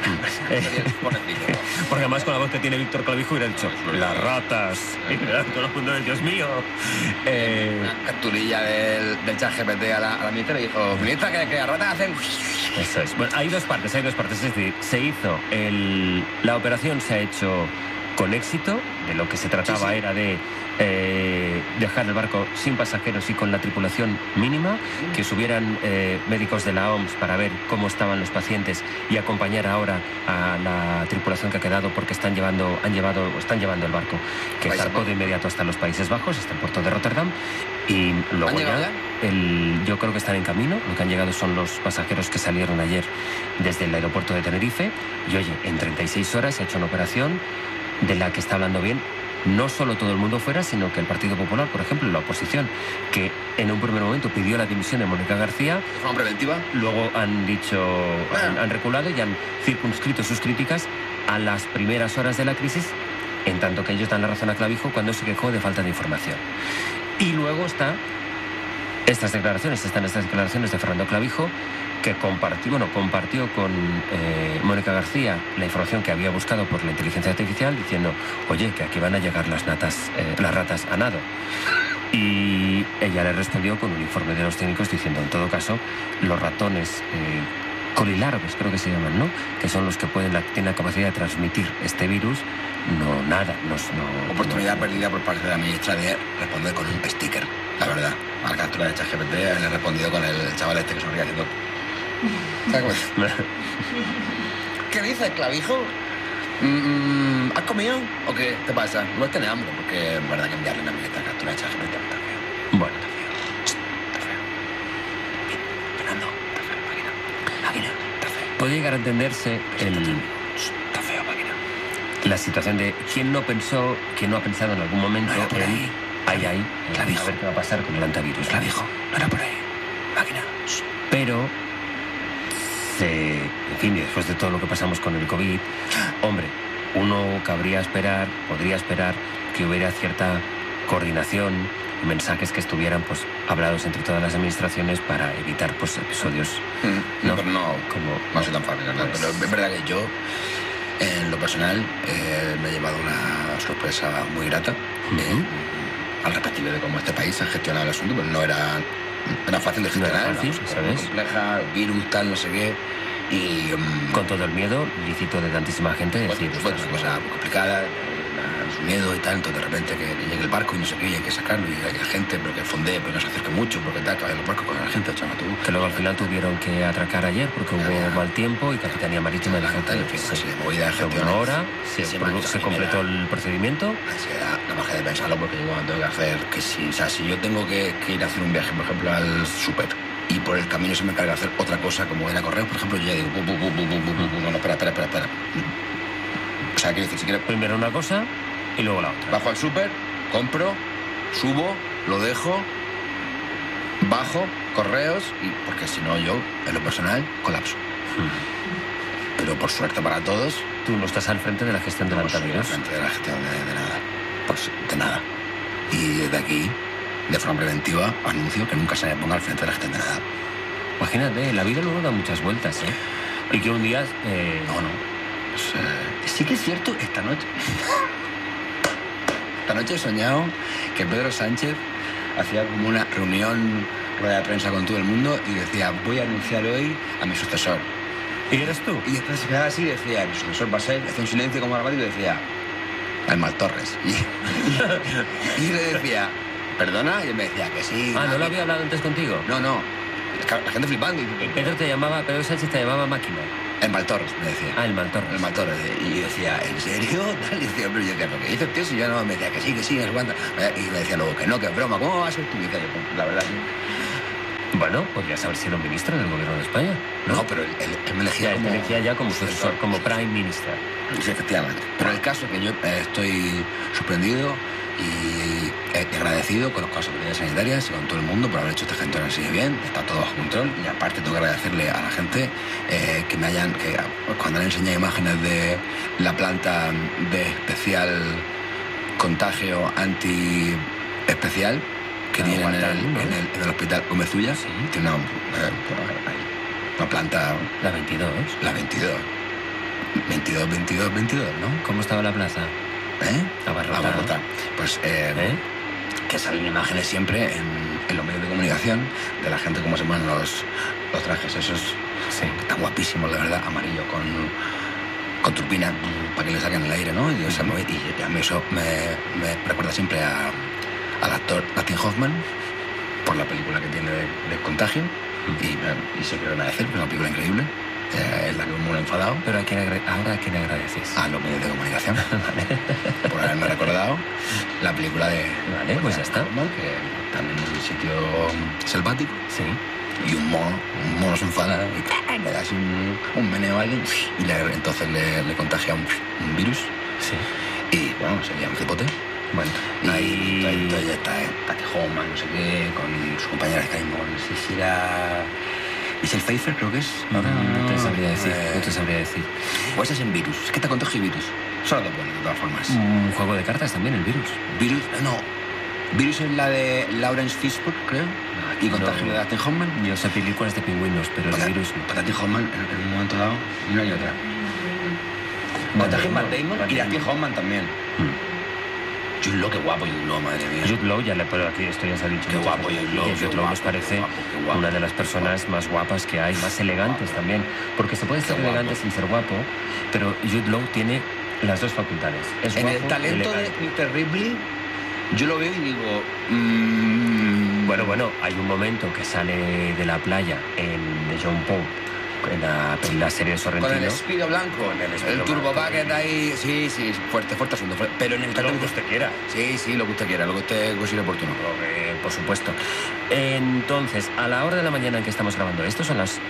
Porque además con la voz que tiene Víctor Clavijo hubiera dicho las ratas. Y todo el mundo, Dios mío. Eh... Una capturilla del, del chat G P T a la, a la ministra y dijo, ministra, que, que las ratas hacen... Eso es. Bueno, hay dos partes, hay dos partes. Es decir, se hizo el... La operación se ha hecho con éxito. De lo que se trataba sí, sí. era de eh, dejar el barco sin pasajeros y con la tripulación mínima, mm. que subieran eh, médicos de la O M S para ver cómo estaban los pacientes y acompañar ahora a la tripulación que ha quedado, porque están llevando, han llevado, están llevando el barco, que zarpó de inmediato hasta los Países Bajos, hasta el puerto de Rotterdam, y luego ya, ya? El, yo creo que están en camino. Lo que han llegado son los pasajeros que salieron ayer desde el aeropuerto de Tenerife, y oye, en treinta y seis horas se ha hecho una operación de la que está hablando bien no solo todo el mundo fuera, sino que el Partido Popular, por ejemplo, la oposición, que en un primer momento pidió la dimisión de Mónica García, ¿de forma preventiva? Luego han dicho, han, han reculado y han circunscrito sus críticas a las primeras horas de la crisis, en tanto que ellos dan la razón a Clavijo cuando se quejó de falta de información. Y luego está estas declaraciones, están estas declaraciones de Fernando Clavijo, que compartió, bueno, compartió con eh, Mónica García la información que había buscado por la inteligencia artificial, diciendo, oye, que aquí van a llegar las natas, eh, las ratas a nado. Y ella le respondió con un informe de los técnicos diciendo, en todo caso, los ratones eh, colilarves, creo que se llaman, ¿no? Que son los que pueden la, tienen la capacidad de transmitir este virus, no, nada. No, no, Oportunidad no, perdida por parte de la ministra de responder con un sticker, la verdad. A la captura de ChatGPT le he respondido con el chaval este que sonría haciendo... ¿Qué dices, Clavijo? Mm, ¿Has comido? ¿O qué te pasa? No tienes hambre, porque es verdad que enviarle una ministra captura de ChatGPT está feo. Bueno, está feo. Está feo. Fernando, está feo, máquina. Máquina, está feo. Puede llegar a entenderse el... Está feo, máquina. La situación de quién no pensó, quién no ha pensado en algún momento no era por en... ahí. Ahí, ahí. Clavijo. A ver qué va a pasar con el antivirus. Clavijo, no era por ahí. Máquina. Pero... De, en fin, y después de todo lo que pasamos con el COVID, hombre, uno cabría esperar, podría esperar que hubiera cierta coordinación y mensajes que estuvieran pues hablados entre todas las administraciones para evitar pues episodios. Mm, ¿no? Pero no, como, no soy tan fácil, ¿verdad? Pues... Pero es verdad que yo, en lo personal, eh, me he llevado una sorpresa muy grata uh-huh. eh, al respectivo de cómo este país ha gestionado el asunto, pues no era... Era fácil de gestionar, no era fácil, ¿sabes? Compleja, virus, tal, no sé qué. Y, um, con todo el miedo lícito de tantísima gente. Pues, decir, pues, pues, cosa muy complicada, su miedo y tal, entonces de repente que llegue el barco y no sé qué, y hay que sacarlo, y hay gente, pero que fondee, pero no se acerque mucho, porque tal, que vayan los barcos con la gente, chaval, tú. Que luego al final tuvieron que atracar ayer porque hubo había... mal tiempo y Capitanía Marítima de la gente. En fin, sí, movida de gestión. Una hora, se, sí, produ- se completó el procedimiento. La magia de pensarlo, porque yo cuando tengo que hacer, que si, o sea, si yo tengo que, que ir a hacer un viaje, por ejemplo, al súper, y por el camino se me encarga de hacer otra cosa, como ir a correr, por ejemplo, yo ya digo, bu, bu, bu, bu, bu, bu, bu, no, no, espera, espera, espera, espera. O sea, quiero decir, si quiero... Primero una cosa y luego la otra. Bajo al súper, compro, subo, lo dejo, bajo, correos, y porque si no yo, en lo personal, colapso. Hmm. Pero por suerte para todos... Tú no estás al frente de la gestión del antivirus. No, al frente de la gestión de, de nada. Pues de nada. Y desde aquí... de forma preventiva, anuncio que nunca se me ponga al frente de la gestión de nada. Imagínate, la vida luego da muchas vueltas, ¿eh? Y que un día... Eh... No, no. Pues, eh... Sí que es cierto, esta noche... esta noche he soñado que Pedro Sánchez hacía como una reunión, rueda de prensa con todo el mundo y decía, voy a anunciar hoy a mi sucesor. ¿Y eres tú? Y después se quedaba así y decía, mi sucesor va a ser, hacía un silencio como grabado y decía, al Maltorres. Y, y, y le decía, ¿perdona? Y él me decía que sí. Ah, ¿no lo había hablado antes contigo? No, no. La gente flipando. Y Pedro te llamaba, Pedro Sánchez te llamaba máquina. El Maltorres, me decía. Ah, el Maltorres. El Maltorres. Y yo decía, ¿en serio? Y decía, pero yo decía, ¿pero qué dices, tío? Si yo no, me decía que sí, que sí, no sé cuánto. Y me decía luego que no, que es broma. ¿Cómo va a ser tu vida? Yo, la verdad, sí. Bueno, podrías haber sido ministro del gobierno de España. No, no pero él, él, él me elegía ya, como... Te elegía ya como sucesor, como sí, prime minister. Sí, efectivamente. Pero el caso es que yo eh, estoy sorprendido y eh, agradecido con las autoridades sanitarias y con todo el mundo por haber hecho esta gente así de bien. Está todo bajo control y aparte tengo que agradecerle a la gente eh, que me hayan... que cuando le enseñé imágenes de la planta de especial contagio anti especial que tienen en el, ¿no? en, el, en el hospital Gómez-Ulla, sí. Tiene una, eh, una planta... La veintidós. La veintidós. veintidós, veintidós, veintidós, ¿no? ¿Cómo estaba la plaza? ¿Eh? Abarrotada. Abarrotada. Pues eh, ¿Eh? que salen imágenes siempre en, en los medios de comunicación de la gente cómo se ponen los, los trajes esos. Sí. Que están guapísimos, de verdad, amarillo con, con turbina para que le saquen el aire, ¿no? Y, o sea, uh-huh. y, y a mí eso me, me recuerda siempre a... al actor Dustin Hoffman por la película que tiene de, de Contagio mm. y, y se quiero agradecer, porque es una película increíble, eh, es la que me he enfadado. ¿Pero a quién agra- ahora a quién agradeces? A los medios de comunicación. Vale. Por haberme recordado la película de... Vale, pues ya está. Hoffman, que están en un sitio selvático. Sí. Y un mono, un mono se enfada y le da así un, un meneo a alguien y le, entonces le, le contagia un, un virus. Sí. Y bueno, sería un cipote. Bueno, y ahí... entonces ya está, ¿eh? Dustin Hoffman, no sé qué, con su compañera de Sky Moore, no sé si era... Michelle Pfeiffer, creo que es. No, no, no te sabría decir, eh... no te sabría decir. O ese es en Virus, es que te contagio Virus. Solo te ponen, de todas formas. Un juego de cartas también, el Virus. Virus, no. Virus es la de Lawrence Fishburne, creo. Y Contagio no, de Dustin Hoffman. Yo sé películas de pingüinos, pero para, el Virus no. Para Dustin Hoffman, en, en un momento dado, y una y otra. Contagio Matt Damon y Dustin Hoffman también. Mm. Jude Law, qué guapo Jude Law, madre mía. Jude Law, ya le pero aquí esto ya se ha dicho. Qué guapo Jude Law. Que Jude Law nos parece qué guapo, qué guapo, una de las personas más guapas que hay, más elegantes también. Porque se puede ser qué elegante guapo. Sin ser guapo, pero Jude Law tiene las dos facultades. Es en guapo, el talento de mister Ripley, yo lo veo y digo... Mmm... Bueno, bueno, hay un momento que sale de la playa en John Poe, en la, en la serie de Sorrentino. Con el Speedo blanco, el, el turbo bucket ahí, sí, sí, fuerte, fuerte asunto. Pero en el talento... Lo que usted quiera. Sí, sí, lo que usted quiera, lo que usted considere oportuno. Eh, por supuesto. Entonces, a la hora de la mañana en que estamos grabando esto, son las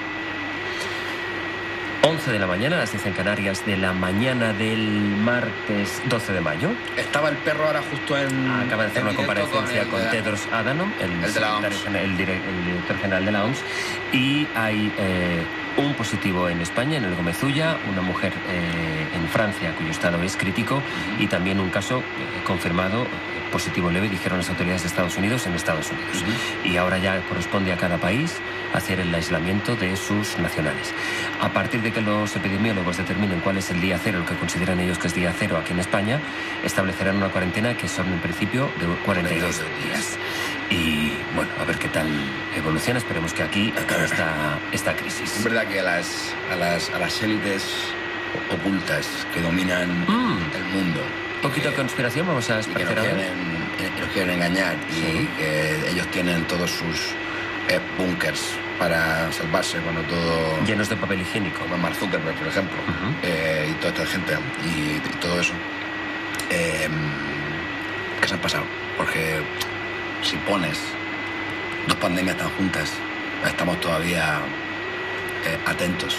once de la mañana, las diez en Canarias, de la mañana del martes doce de mayo. Estaba el perro ahora justo en... Acaba de hacer una comparecencia con, con Tedros Adhanom, el, el, de la O M S. El, dire, el director general de la O M S, y hay eh, un positivo en España, en el Gómez-Ulla, una mujer eh, en Francia cuyo estado es crítico, uh-huh. y también un caso eh, confirmado positivo leve, dijeron las autoridades de Estados Unidos en Estados Unidos. Uh-huh. Y ahora ya corresponde a cada país hacer el aislamiento de sus nacionales. A partir de que los epidemiólogos determinen cuál es el día cero, el que consideran ellos que es día cero aquí en España, establecerán una cuarentena que son en principio de cuarenta y dos días. Y bueno, a ver qué tal evoluciona. Esperemos que aquí acabe esta, esta crisis. Es verdad que a las, a las, a las élites ocultas que dominan mm. el mundo... Un poquito de conspiración, vamos a esperar. Que nos quieren, eh, nos quieren engañar y sí. que ellos tienen todos sus eh, búnkers para salvarse cuando todo... Llenos de papel higiénico. Como Mark Zuckerberg, por ejemplo, uh-huh. eh, y toda esta gente y, y todo eso. Eh, ¿Qué se han pasado? Porque si pones dos pandemias tan juntas, estamos todavía eh, atentos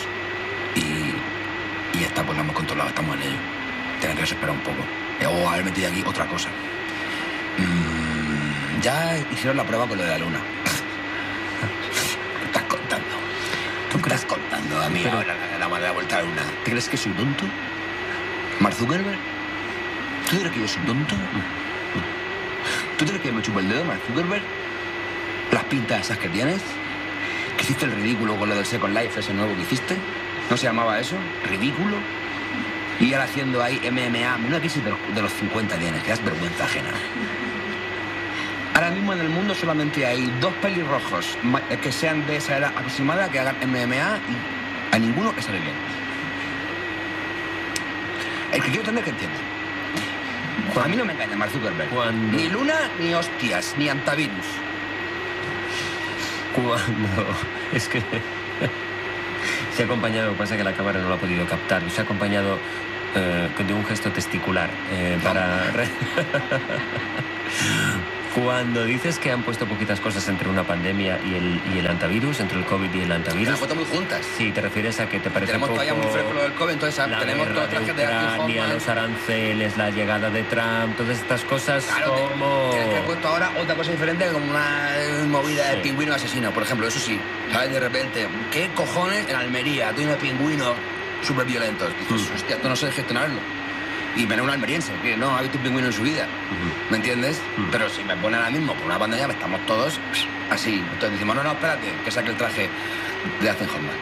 y, y esta pues la hemos controlado, estamos en ello. Tienen que esperar un poco. O haber metido aquí otra cosa. Mm, ya hicieron la prueba con lo de la luna. ¿Qué estás contando? ¿Tú qué estás contando a mí Pero... ahora la, la, la vuelta a la luna? ¿Te crees que soy tonto? ¿Mark Zuckerberg? ¿Tú crees que yo soy tonto? ¿Tú crees que me chupa el dedo, Mark Zuckerberg? ¿Las pintas esas que tienes? ¿Que hiciste el ridículo con lo del Second Life, ese nuevo que hiciste? ¿No se llamaba eso? ¿Ridículo? Y ahora haciendo ahí M M A, una crisis de los, de los cincuenta tienes, que das vergüenza ajena. Ahora mismo en el mundo solamente hay dos pelirrojos que sean de esa edad aproximada que hagan M M A y a ninguno que sale bien. El que quiero tener que entienda. A mí no me engaña Mark Zuckerberg. ¿Cuándo? Ni luna, ni hostias, ni antivirus. Cuando... Es que... Se ha acompañado, lo que pasa es que la cámara no lo ha podido captar, se ha acompañado eh, de un gesto testicular eh, para... Cuando dices que han puesto poquitas cosas entre una pandemia y el, y el antivirus, entre el COVID y el antivirus... Las han puesto muy juntas. Sí, te refieres a que te parece tenemos un poco... todavía muy fresco lo del COVID, entonces la tenemos guerra todos de trajes de Ucrania, Archie los aranceles, la llegada de Trump, todas estas cosas Claro, como... tienes que haber puesto ahora otra cosa diferente como una eh, movida de Sí. pingüino asesino, por ejemplo, eso sí, ¿sabes? De repente, ¿qué cojones en Almería? Tiene pingüinos súper violentos. Dices, Mm. hostia, esto no sé gestionarlo. Y me da un almeriense, que no ha visto un pingüino en su vida, Ujú. ¿me entiendes? Mm. Pero si me ponen ahora mismo por una pandemia, estamos todos pss, así. Entonces decimos, no, no, espérate, que saque el traje de Hacen Hoffman.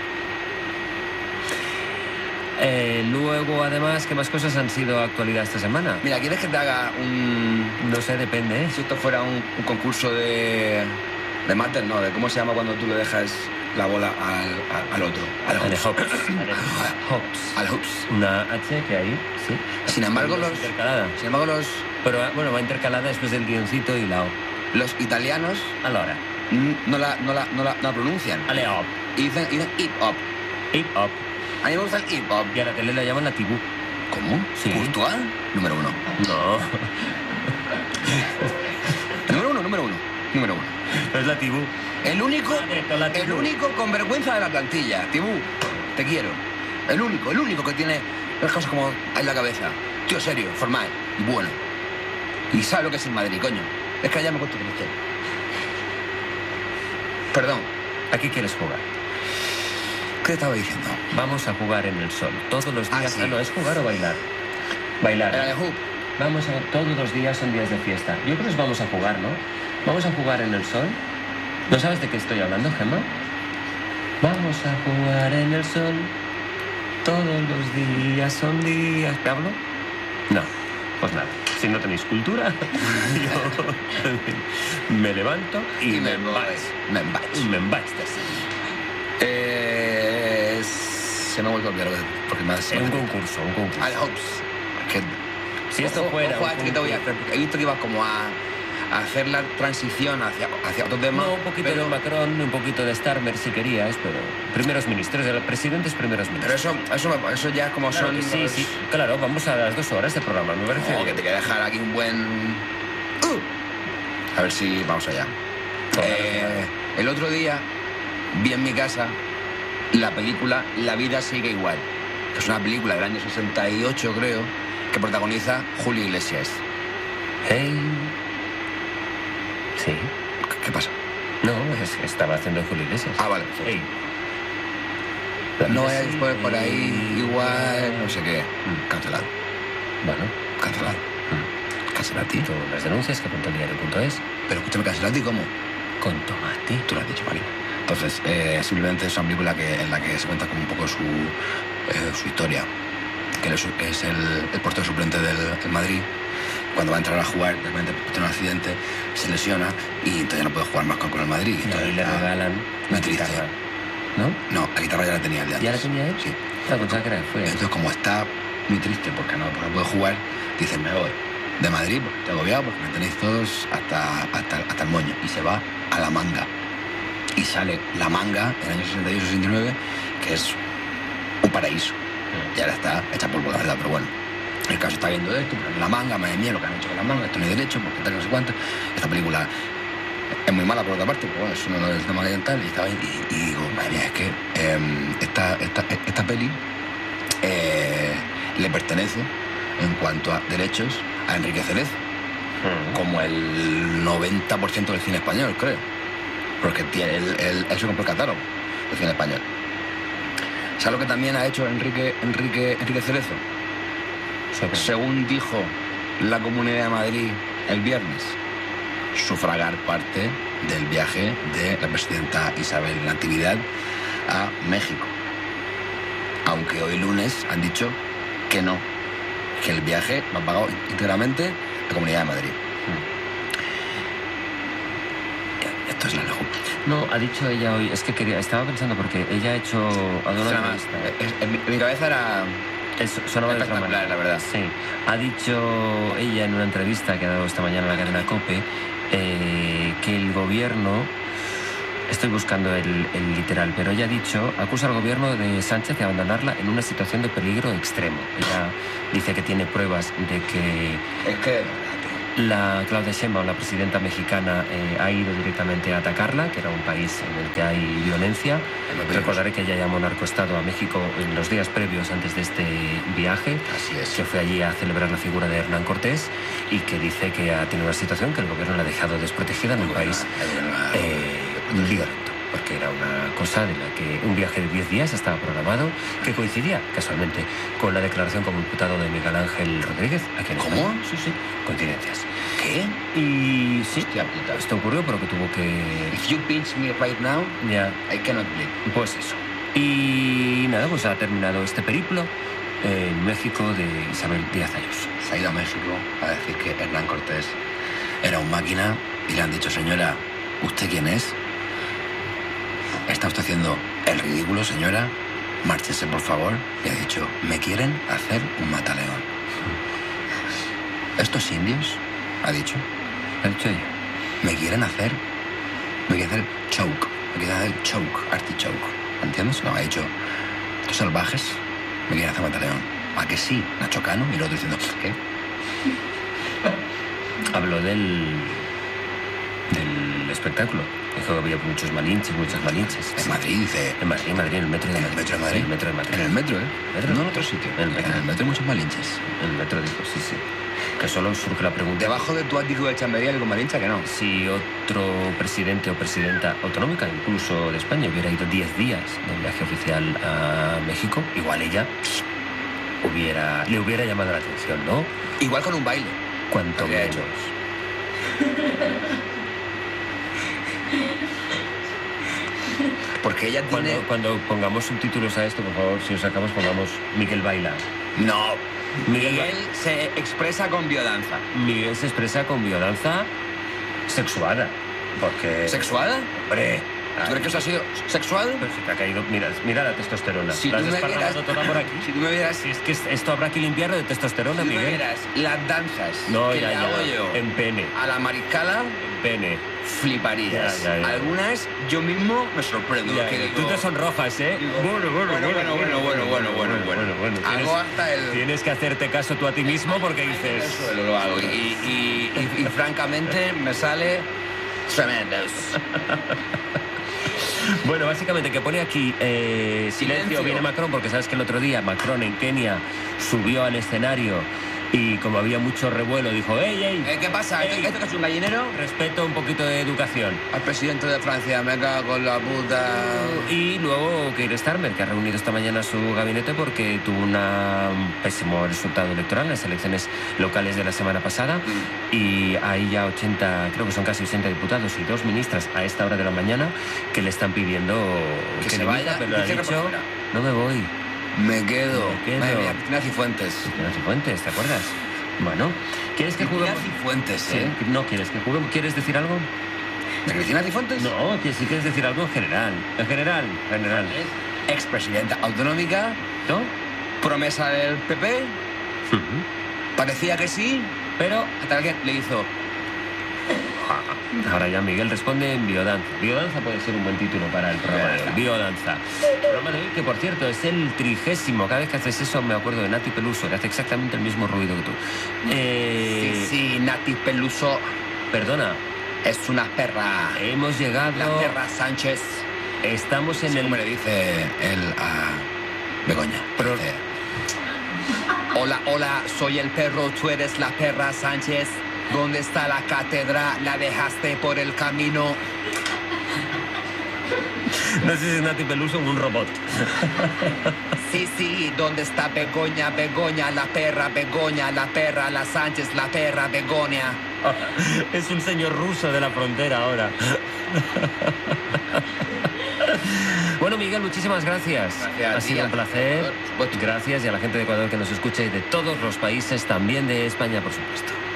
Eh, luego, además, ¿qué más cosas han sido actualidad esta semana? Mira, ¿quieres que te haga un... No sé, depende, ¿eh? Si esto fuera un, un concurso de... de máter, no, de cómo se llama cuando tú le dejas la bola al, al, al otro, al Ale hoops. Hops. Ale Hops. Al hoops. Una H que hay, sí. Sin embargo, los, Intercalada. sin embargo, los, Pero bueno, va intercalada después del guioncito y la O. los italianos Allora, n- no la, no la, no la, no la pronuncian. Ale Hop. Y dicen, y dicen hip hop. Hip Hop. A mí me gusta el hip hop. Y a la tele la llaman la Tibú. ¿Cómo? Sí. ¿Courtois? Número uno. No, Número uno, número uno. Número uno. no es la Tibú. El único, Adentro la el Tibú. único con vergüenza de la plantilla. Tibú, te quiero. El único, el único que tiene las cosas como en la cabeza. Tío serio, formal y bueno. Y sabe lo que es el Madrid, coño. Es que allá me cuento triste. Perdón, ¿A qué quieres jugar? ¿qué te estaba diciendo? Vamos a jugar en el sol. Todos los Ah, días. sí. Ah, no, ¿es jugar o bailar? Bailar. Era de hoop. Vamos a... Todos los días son días de fiesta. Yo creo que vamos a jugar, ¿no? Vamos a jugar en el sol. ¿No sabes de qué estoy hablando, Gemma? Vamos a jugar en el sol. Todos los días son días. ¿Te hablo? No. Pues nada. Si no tenéis cultura, yo me levanto y, Y me me voy. embaix. Me embaix. Me embaix. Eh, se me ha vuelto a olvidar porque me ha Es un concurso, un concurso. Al hoops. Que, Si esto ojo, fuera ojo un a este que te voy a hacer, porque he visto que ibas como a, a hacer la transición hacia, hacia otro tema. No, un poquito pero, de Macron, un poquito de Starmer si querías, pero primeros ministros, el presidente es primeros Pero ministros. eso, eso, me- eso ya es como Claro son que sí, los- sí, claro, vamos a las dos horas de programa, me parece Oh, que bien. te quiero dejar aquí un buen... Uh. A ver si vamos allá. Todas las Eh, el otro día vi en mi casa la película La vida sigue igual. Que es una película del año sesenta y ocho, creo, que protagoniza Julio Iglesias. Hey. Sí. ¿Qué, qué pasa? No, es que estaba haciendo Julio Iglesias. Ah, vale, perfecto. Hey. La No vida es sigue por, por ahí igual, no sé qué. Mm. Cancelado, Bueno, cancelado. mm. Cancelati. tú las denuncias que punto diario punto es Pero escúchame, cancelati, ¿cómo? con tomate. Tú lo has dicho, Mario. Entonces, eh, simplemente es una película que, en la que se cuenta como un poco su, eh, su historia. Que él es, que es el, el portero suplente del, del Madrid. Cuando va a entrar a jugar, de repente tiene un accidente, se lesiona y entonces ya no puede jugar más con, con el Madrid. Y Entonces, ahí le ah, regalan muy una triste. guitarra. ¿No? No, la guitarra ya la tenía el de antes. ¿Ya la tenía él? Sí. La pensaba que era fue. Entonces, como está muy triste porque no, porque no puede jugar, dice, me voy de Madrid, porque estoy agobiado, porque me tenéis todos hasta, hasta, hasta el moño. Y se va a La Manga. Y sale La Manga en el año sesenta y ocho sesenta y nueve, que es un paraíso. Y ahora está hecha polvo, la verdad, pero bueno. El caso está viendo esto, pero La Manga, madre mía, lo que han hecho con La Manga, esto no hay derecho, porque tal, no sé cuánto. Esta película es muy mala por otra parte, pero bueno, eso no es tema y tal. Y, estaba, y, y digo, madre mía, es que eh, esta, esta, esta peli eh, le pertenece en cuanto a derechos a Enrique Cerezo, Mm. como el noventa por ciento del cine español, creo. Porque tiene, él, él, él se compró el catálogo del cine español. ¿Sabes lo que también ha hecho Enrique, Enrique, Enrique Cerezo? Sobre- Según dijo la Comunidad de Madrid el viernes, sufragar parte del viaje de la presidenta Isabel Natividad a México. Aunque hoy lunes han dicho que no, que el viaje lo ha pagado íntegramente la Comunidad de Madrid. Esto es la lejos. No, ha dicho ella hoy, es que quería, estaba pensando porque ella ha hecho, ha dado una entrevista. En mi, en mi cabeza era Eso, sonaba de otra manera, la verdad. Sí. Ha dicho ella en una entrevista que ha dado esta mañana en la cadena COPE eh, que el gobierno, estoy buscando el, el literal, pero ella ha dicho, acusa al gobierno de Sánchez de abandonarla en una situación de peligro extremo. Ella dice que tiene pruebas de que... Es que... La Claudia Sheinbaum, la presidenta mexicana, eh, ha ido directamente a atacarla, que era un país en el que hay violencia. Recordaré que ella llamó narcoestado a México en los días previos antes de este viaje. Así es. Que fue allí a celebrar la figura de Hernán Cortés y que dice que ha tenido una situación que el gobierno la ha dejado desprotegida en un país eh, violento. Porque era una cosa de la que un viaje de diez días estaba programado, que coincidía casualmente con la declaración como imputado de Miguel Ángel Rodríguez aquí en ¿Cómo? España. Sí, sí, coincidencias. ¿Qué? Y sí, Hostia puta. esto ocurrió porque tuvo que... If you pinch me right now, Ya, I cannot bleed. pues eso. Y nada, pues ha terminado este periplo en México de Isabel Díaz Ayuso. Se ha ido a México a decir que Hernán Cortés era un máquina y le han dicho, señora, ¿usted quién es? ¿Está usted haciendo el ridículo, señora? Márchese, por favor. Y ha dicho, me quieren hacer un mataleón. Estos indios, ha dicho, ¿Ha dicho ella? me quieren hacer, me quieren hacer choke, me quieren hacer choke, artichoke. ¿Entiendes? No, ha dicho, estos salvajes me quieren hacer mataleón. ¿A que sí, Nacho Cano? Y el otro diciendo, ¿qué? Habló del... del espectáculo. Dijo que había muchos malinches, muchas malinches. En Madrid, dice... En Madrid, en Madrid, en el metro de ¿En Madrid. el metro de Madrid? Sí, el metro de Madrid. En el metro, ¿eh? ¿Metro? No en otro sitio. En el metro. En el metro hay muchos malinches. En el metro dijo, sí, sí. Que solo surge la pregunta... Debajo de tu ático de chambería hay con malincha que no. Si otro presidente o presidenta autonómica, incluso de España, hubiera ido diez días de viaje oficial a México, igual ella hubiera, le hubiera llamado la atención, ¿no? Igual con un baile. Cuanto Habría menos. hecho. Porque ella Cuando, tiene... cuando pongamos subtítulos a esto, por favor, si os sacamos, pongamos Miguel baila. No. Miguel Miguel se expresa con biodanza. Miguel se expresa con biodanza sexuada. Porque... ¿Sexuada? Hombre, ¿Tú crees que eso ha sido sexual? Pero si te ha caído... Mira, mira la testosterona. Si la tú has me desparramado vieras... toda por aquí. Si tú me vieras... Si es que esto habrá que limpiarlo de testosterona, Si tú me Miguel. vieras las danzas No, que ya, le ya. hago yo En pene. a la mariscala, En pene. fliparías. Ya, ya, ya. Algunas yo mismo me sorprendo. Ya, que ya. digo, Tú te sonrojas, ¿eh? digo, bueno, bueno, bueno, bueno, bueno, bueno, bueno, bueno, bueno. bueno. Hago Tienes, hasta el... tienes que hacerte caso tú a ti mismo porque En el dices... suelo lo hago. Y, y, y, y francamente me sale tremendo. Bueno, básicamente que pone aquí eh, silencio, Silencio. viene Macron, porque sabes que el otro día Macron en Kenia subió al escenario y como había mucho revuelo dijo, ¡ey, ey! Eh, ¿Qué pasa? Ey. ¿Esto que es un gallinero? Respeto, un poquito de educación. Al presidente de Francia, me cago con la puta. Y luego Keir Starmer, que ha reunido esta mañana su gabinete porque tuvo una, un pésimo resultado electoral en las elecciones locales de la semana pasada. Mm. Y hay ya ochenta, creo que son casi ochenta diputados y dos ministras a esta hora de la mañana que le están pidiendo Que se dimita, vaya pero y le ha cierre por dicho, fuera. no me voy. Me quedo. Me quedo. Madre mía, Cristina Cifuentes. Cristina Cifuentes, ¿te acuerdas? Bueno, ¿quieres que Cristina juguemos? Cifuentes, Sí, ¿eh? no quieres que juguemos. ¿Quieres decir algo? ¿De Cristina Cifuentes? No, que si quieres decir algo en general. En general, en general. Expresidenta autonómica, ¿No? promesa del P P, parecía que sí, Pero hasta que alguien le hizo... ahora ya Miguel responde en biodanza. Biodanza puede ser un buen título para el programa de hoy. Biodanza. El programa de hoy, que por cierto es el trigésimo. Cada vez que haces eso me acuerdo de Nati Peluso, que hace exactamente el mismo ruido que tú. Eh, Sí, sí, Nati Peluso Perdona, es una perra. hemos llegado... La perra Sánchez. Estamos en Sí, el... como le dice él a Begoña. Pero- Dice, hola, hola, soy el perro, tú eres la perra Sánchez. ¿Dónde está la cátedra? La dejaste por el camino. No sé si es Nati Peluso o un robot. Sí, sí, ¿dónde está Begoña? Begoña, la perra, Begoña, la perra, la Sánchez, la perra, Begoña. Es un señor ruso de la frontera ahora. Bueno, Miguel, muchísimas gracias. Gracias a Ha ti, sido a un placer. Ecuador, por supuesto. Gracias y a la gente de Ecuador que nos escuche y de todos los países, también de España, por supuesto.